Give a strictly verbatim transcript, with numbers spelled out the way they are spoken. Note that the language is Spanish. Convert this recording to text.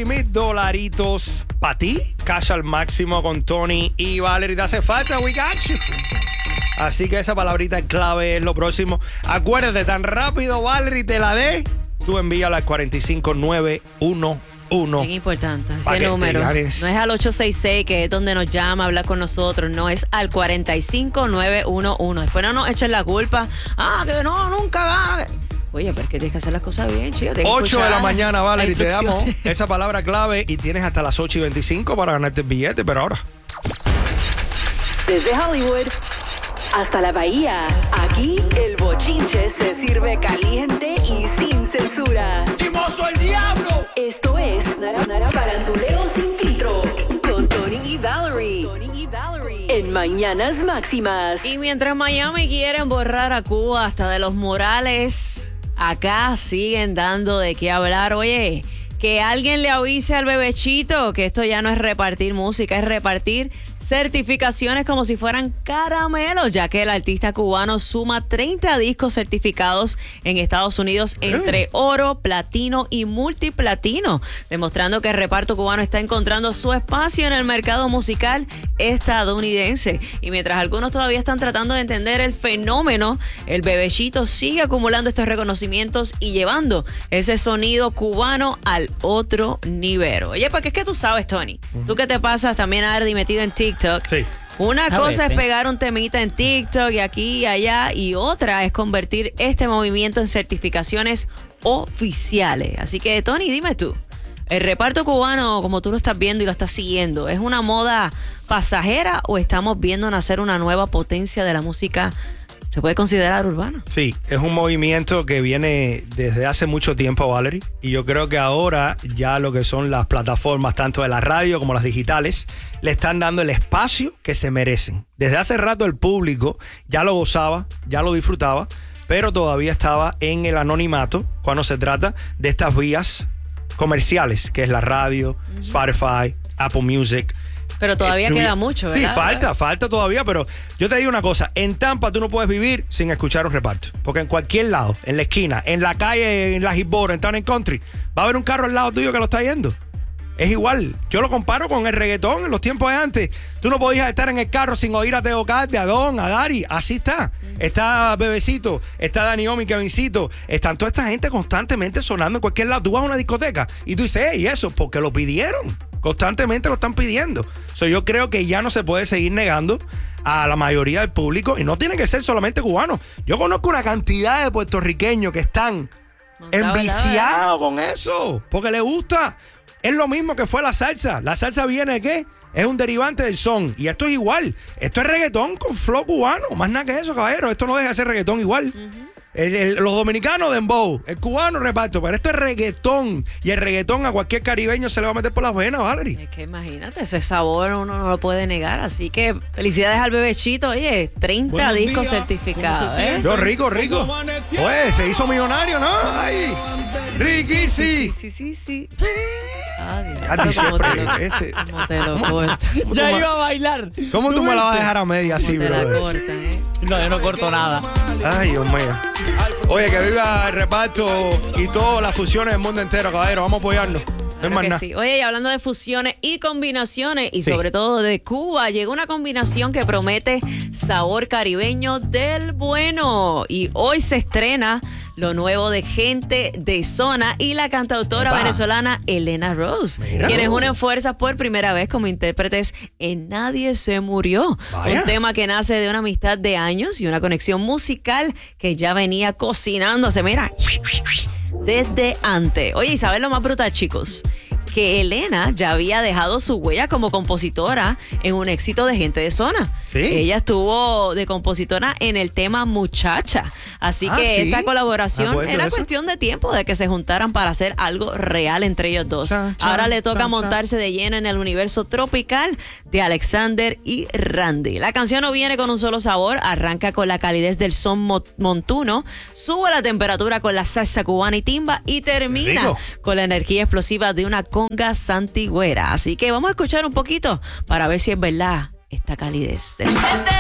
Baby, mis dolaritos para ti. Cash al máximo con Tony y Valerie. Te hace falta, we got you. Así que esa palabrita clave es lo próximo. Acuérdate, tan rápido, Valerie, te la dé. Tú envíala al cuatro cinco nueve uno uno. Bien importante, ese número. No es al ocho seis seis, que es donde nos llama a hablar con nosotros. No, es al cuatro cinco nueve uno uno. Después no nos echen la culpa. Ah, que no, nunca va. Oye, pero es que tienes que hacer las cosas bien, chico. ocho de la mañana, Valerie, te damos esa palabra clave y tienes hasta las ocho y veinticinco para ganarte el billete, pero ahora. Desde Hollywood hasta la Bahía, aquí el bochinche se sirve caliente y sin censura. ¡Chimoso el diablo! Esto es Nara, Nara Parantuleo Sin Filtro con Tony y Valerie. Tony y Valerie. En Mañanas Máximas. Y mientras Miami quieren borrar a Cuba hasta de los murales, acá siguen dando de qué hablar. Oye, que alguien le avise al bebechito que esto ya no es repartir música, es repartir certificaciones como si fueran caramelos, ya que el artista cubano suma treinta discos certificados en Estados Unidos entre oro, platino y multiplatino, demostrando que el reparto cubano está encontrando su espacio en el mercado musical estadounidense. Y mientras algunos todavía están tratando de entender el fenómeno, el bebechito sigue acumulando estos reconocimientos y llevando ese sonido cubano al otro nivel. Oye, porque es que tú sabes, Tony, uh-huh. tú que te pasas también a Ardi metido en TikTok. Sí. Una A cosa veces. es pegar un temita en TikTok y aquí y allá, y otra es convertir este movimiento en certificaciones oficiales. Así que, Tony, dime tú, ¿el reparto cubano, como tú lo estás viendo y lo estás siguiendo, es una moda pasajera o estamos viendo nacer una nueva potencia de la música? ¿Se puede considerar urbano? Sí, es un movimiento que viene desde hace mucho tiempo, Valerie, y yo creo que ahora ya lo que son las plataformas, tanto de la radio como las digitales, le están dando el espacio que se merecen. Desde hace rato el público ya lo gozaba, ya lo disfrutaba, pero todavía estaba en el anonimato cuando se trata de estas vías comerciales, que es la radio, uh-huh. Spotify, Apple Music. Pero todavía eh, queda mucho, ¿verdad? Sí, falta, falta todavía, pero yo te digo una cosa, en Tampa tú no puedes vivir sin escuchar un reparto, porque en cualquier lado, en la esquina, en la calle, en la Hillboro, en Town and Country, va a haber un carro al lado tuyo que lo está yendo. Es igual, yo lo comparo con el reggaetón en los tiempos de antes. Tú no podías estar en el carro sin oír a Teo Calde, a Don, a Dari, así está. Está Bebecito, está Dani Omi, Kevincito, están toda esta gente constantemente sonando en cualquier lado. Tú vas a una discoteca y tú dices, hey, eso, porque lo pidieron. Constantemente lo están pidiendo. So, yo creo que ya no se puede seguir negando a la mayoría del público, y no tiene que ser solamente cubano. Yo conozco una cantidad de puertorriqueños que están enviciados con eso, porque les gusta. Es lo mismo que fue la salsa. La salsa viene de ¿qué? Es un derivante del son. Y esto es igual. Esto es reggaetón con flow cubano. Más nada que eso, caballero. Esto no deja de ser reggaetón igual. Uh-huh. El, el, los dominicanos dembow, el cubano reparto, pero esto es reggaetón, y el reggaetón a cualquier caribeño se le va a meter por las venas, Valerie. Es que imagínate, ese sabor uno no lo puede negar, así que felicidades al bebechito. Oye, treinta Buenos discos días. certificados, ¿Cómo se ¿eh? siente? Yo rico, rico. Oye, se hizo millonario, ¿no? Ay, riquísimo. Sí, sí, sí. Adiós. A ti ¿Cómo te siempre, lo, ese- cómo te lo cortan? ¿Cómo Ya tú iba me- a bailar. ¿Cómo tú me la vas a viste? dejar a media así, ¿Cómo te la brother? cortan, eh? No, yo no corto nada. Ay, Dios mío. Oye, que viva el reparto y todas las fusiones del mundo entero, caballero. Vamos a apoyarnos. No es Claro más que nada. sí. Oye, y hablando de fusiones y combinaciones, y Sí. sobre todo de Cuba, llegó una combinación que promete sabor caribeño del bueno. Y hoy se estrena lo nuevo de Gente de Zona y la cantautora Epa. venezolana Elena Rose, Mira. quienes unen fuerzas por primera vez como intérpretes en Nadie se murió. Vaya. Un tema que nace de una amistad de años y una conexión musical que ya venía cocinándose. Mira, desde antes. Oye, ¿y sabes lo más brutal, chicos? Que Elena ya había dejado su huella como compositora en un éxito de Gente de Zona. Sí. Ella estuvo de compositora en el tema Muchacha. Así Ah, que sí. esta Me colaboración acuerdo era de eso. cuestión de tiempo de que se juntaran para hacer algo real entre ellos dos. Cha, cha, Ahora le toca cha, cha. montarse de lleno en el universo tropical de Alexander y Randy. La canción no viene con un solo sabor, arranca con la calidez del son mo- montuno, sube la temperatura con la salsa cubana y timba y termina Rico. con la energía explosiva de una conga santigüera. Así que vamos a escuchar un poquito para ver si es verdad esta calidez.